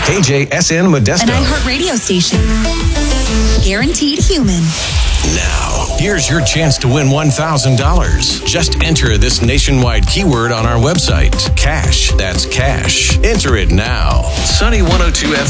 KJSN Modesto. An iHeart radio station. Guaranteed human. Now, here's your chance to win $1,000. Just enter this nationwide keyword on our website. Cash. That's cash. Enter it now. Sunny 102 FM.